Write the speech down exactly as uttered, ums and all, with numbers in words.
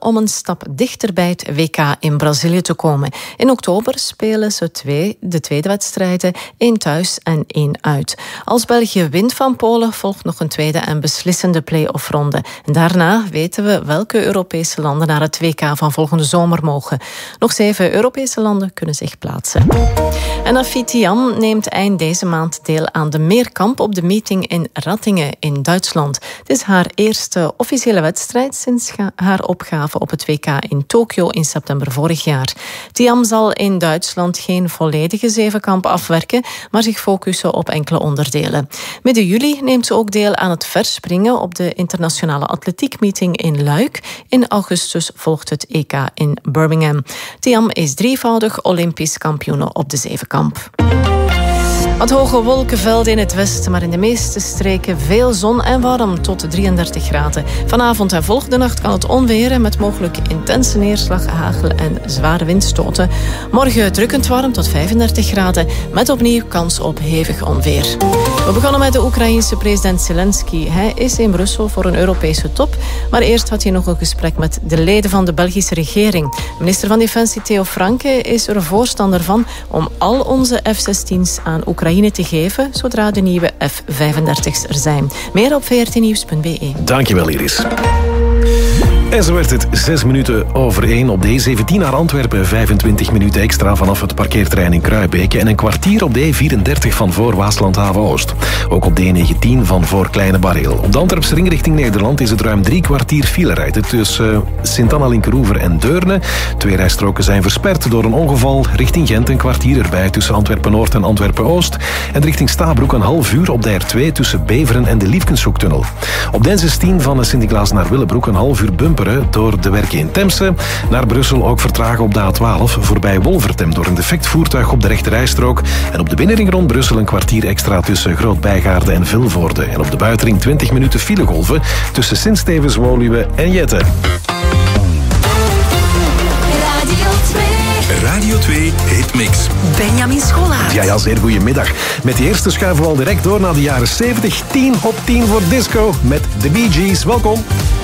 om een stap dichter bij het W K in Brazilië te komen. In oktober spelen ze twee, de tweede wedstrijden, één thuis en één uit. Als België wint van Polen, volgt nog een tweede en beslissende play-off-ronde. En daarna weten we welke Europese landen naar het W K van volgende zomer mogen. Nog zeven Europese landen kunnen zich plaatsen. En Afi Thiam neemt eind deze maand deel aan de meerkamp op de meeting in Rattingen in Duitsland. Het is haar eerste officiële wedstrijd sinds haar opgave op het W K in Tokio in september vorig jaar. Thiam zal in Duitsland geen volledige zevenkamp afwerken, maar zich focussen op enkele onderdelen. Midden juli neemt ze ook deel aan het verspringen op de internationale atletiekmeeting in Luik. In augustus volgt het E K in Birmingham. Thiam is drievoudig Olympisch kampioen op de zevenkamp. Wat hoge wolkenvelden in het westen, maar in de meeste streken veel zon en warm tot drieëndertig graden. Vanavond en volgende nacht kan het onweren met mogelijk intense neerslag, hagel en zware windstoten. Morgen drukkend warm tot vijfendertig graden, met opnieuw kans op hevig onweer. We begonnen met de Oekraïense president Zelensky. Hij is in Brussel voor een Europese top, maar eerst had hij nog een gesprek met de leden van de Belgische regering. Minister van Defensie Theo Franke is er voorstander van om al onze F zestien's aan Oekraïne te geven, zodra de nieuwe F vijfendertig's er zijn. Meer op v r t nieuws punt b e. Dankjewel, Iris. En zo werd het zes minuten over één op de E zeventien naar Antwerpen. vijfentwintig minuten extra vanaf het parkeerterrein in Kruibeke. En een kwartier op de E vierendertig van voor Waasland-Haven-Oost. Ook op de E negentien van voor Kleine Barreel. Op de Antwerpse ring richting Nederland is het ruim drie kwartier file rijden tussen Sint-Anna-Linkeroever en Deurne. Twee rijstroken zijn versperd door een ongeval. Richting Gent een kwartier erbij tussen Antwerpen-Noord en Antwerpen-Oost. En richting Stabroek een half uur op de R twee tussen Beveren en de Liefkenshoektunnel. Op de N zestien van Sint-Niklaas naar Willebroek een half uur bumper door de werken in Temse. Naar Brussel ook vertragen op de A twaalf voorbij Wolvertem door een defect voertuig op de rechterrijstrook. En op de binnenring rond Brussel een kwartier extra tussen Groot-Bijgaarde en Vilvoorde. En op de buitenring twintig minuten filegolven tussen Sint-Stevens, Woluwe en Jette. Radio twee Hitmix. Benjamin Scholaert. Ja, ja, zeer goedemiddag. Met die eerste schuiven we al direct door naar de jaren zeventig. tien op tien voor disco met de Bee Gees. Welkom.